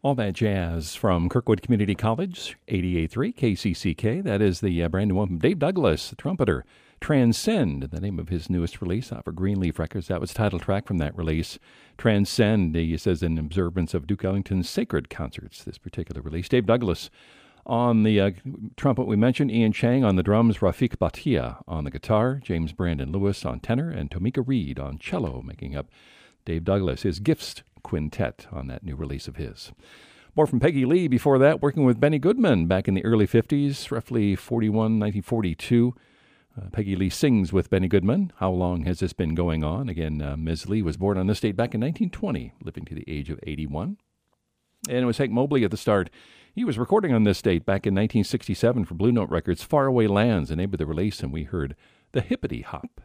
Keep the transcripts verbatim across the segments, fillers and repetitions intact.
All that jazz from Kirkwood Community College, eighty-eight point three K C C K. That is the uh, brand new one from Dave Douglas, the trumpeter. Transcend, the name of his newest release off of Greenleaf Records. That was the title track from that release. Transcend, he says, in observance of Duke Ellington's sacred concerts, this particular release. Dave Douglas on the uh, trumpet we mentioned, Ian Chang on the drums, Rafik Bhatia on the guitar, James Brandon Lewis on tenor, and Tomika Reed on cello, making up Dave Douglas, his Gifts Quintet on that new release of his. More from Peggy Lee before that, working with Benny Goodman back in the early fifties, roughly forty-one, nineteen forty-two. Uh, Peggy Lee sings with Benny Goodman. How long has this been going on? Again, uh, Miz Lee was born on this date back in nineteen twenty, living to the age of eighty-one. And it was Hank Mobley at the start. He was recording on this date back in nineteen sixty-seven for Blue Note Records, Faraway Lands, the name of the release, and we heard The Hippity Hop.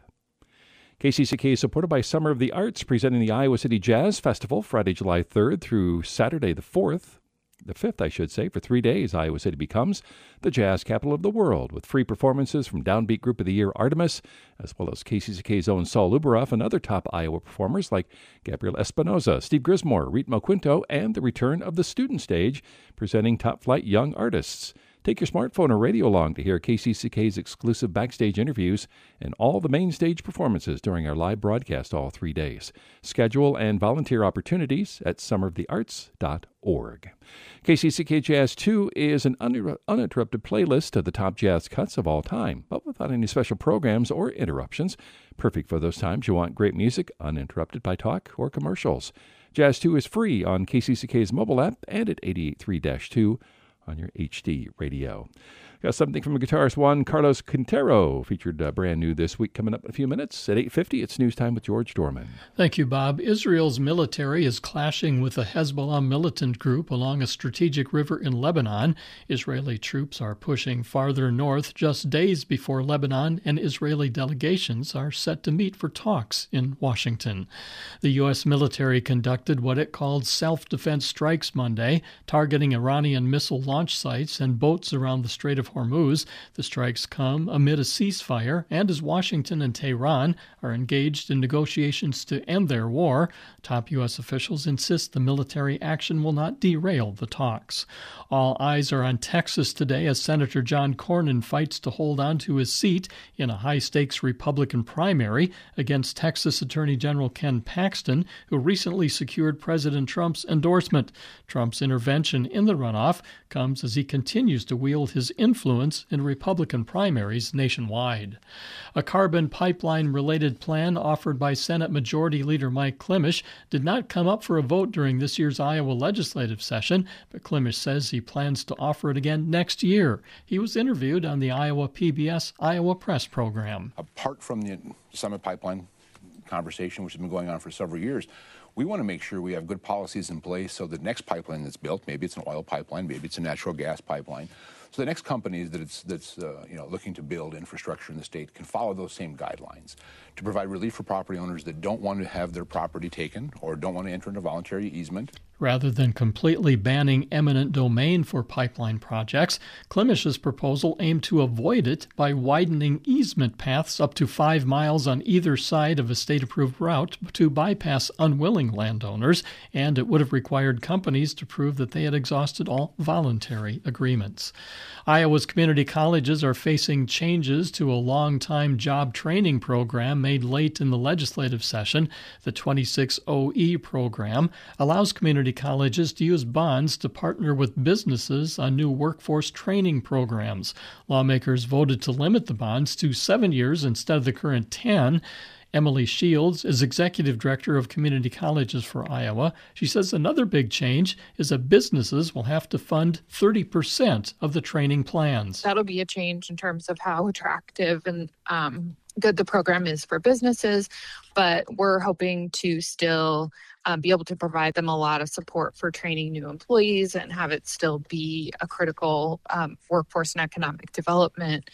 K C C K is supported by Summer of the Arts, presenting the Iowa City Jazz Festival Friday, July third through Saturday the fourth. The fifth, I should say, for three days, Iowa City becomes the jazz capital of the world, with free performances from Downbeat Group of the Year Artemis, as well as K C C K's own Saul Luberoff and other top Iowa performers like Gabriel Espinoza, Steve Grismore, Reet Quinto, and the return of the Student Stage, presenting top-flight young artists. Take your smartphone or radio along to hear K C C K's exclusive backstage interviews and all the main stage performances during our live broadcast all three days. Schedule and volunteer opportunities at summer of the arts dot org. K C C K Jazz two is an uninter- uninterrupted playlist of the top jazz cuts of all time, but without any special programs or interruptions. Perfect for those times you want great music uninterrupted by talk or commercials. Jazz two is free on K C C K's mobile app and at eighty-eight point three dash two on your H D radio. Got something from guitarist Juan Carlos Quintero, featured uh, brand new this week, coming up in a few minutes. At eight fifty, it's News Time with George Dorman. Thank you, Bob. Israel's military is clashing with a Hezbollah militant group along a strategic river in Lebanon. Israeli troops are pushing farther north just days before Lebanon and Israeli delegations are set to meet for talks in Washington. The U S military conducted what it called self-defense strikes Monday, targeting Iranian missile launch sites and boats around the Strait of Hormuz. The strikes come amid a ceasefire and as Washington and Tehran are engaged in negotiations to end their war. Top U S officials insist the military action will not derail the talks. All eyes are on Texas today as Senator John Cornyn fights to hold on to his seat in a high-stakes Republican primary against Texas Attorney General Ken Paxton, who recently secured President Trump's endorsement. Trump's intervention in the runoff comes as he continues to wield his influence in Republican primaries nationwide. A carbon pipeline-related plan offered by Senate Majority Leader Mike Klimisch did not come up for a vote during this year's Iowa legislative session, but Klimisch says he plans to offer it again next year. He was interviewed on the Iowa P B S Iowa Press program. Apart from the Summit Pipeline conversation, which has been going on for several years, we want to make sure we have good policies in place so the next pipeline that's built, maybe it's an oil pipeline, maybe it's a natural gas pipeline, so the next companies that it's that's uh, you know looking to build infrastructure in the state can follow those same guidelines to provide relief for property owners that don't want to have their property taken or don't want to enter into voluntary easement. Rather than completely banning eminent domain for pipeline projects, Klimisch's proposal aimed to avoid it by widening easement paths up to five miles on either side of a state-approved route to bypass unwilling landowners, and it would have required companies to prove that they had exhausted all voluntary agreements. Iowa's community colleges are facing changes to a long-time job training program made late in the legislative session. The twenty-six O E program allows community colleges to use bonds to partner with businesses on new workforce training programs. Lawmakers voted to limit the bonds to seven years instead of the current ten. Emily Shields is executive director of community colleges for Iowa. She says another big change is that businesses will have to fund thirty percent of the training plans. That'll be a change in terms of how attractive and um, good the program is for businesses, but we're hoping to still um, be able to provide them a lot of support for training new employees and have it still be a critical um, workforce and economic development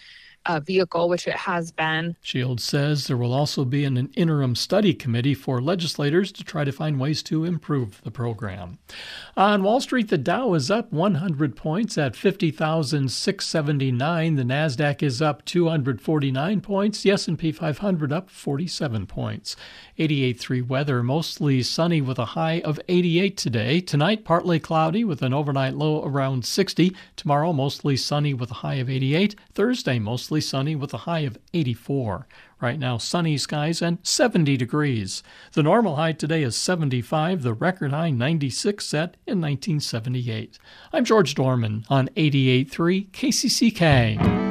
uh, vehicle, which it has been. Shields says there will also be an, an interim study committee for legislators to try to find ways to improve the program. On Wall Street, the Dow is up one hundred points at fifty thousand six hundred seventy-nine. The Nasdaq is up two hundred forty-nine points. The S and P five hundred up forty-seven points. eighty-eight point three weather, mostly sunny with a high of eighty-eight today. Tonight, partly cloudy with an overnight low around sixty. Tomorrow, mostly sunny with a high of eighty-eight. Thursday, mostly sunny with a high of eighty-four. Right now, sunny skies and seventy degrees. The normal high today is seventy-five, the record high ninety-six set in nineteen seventy-eight. I'm George Dorman on eighty-eight point three K C C K.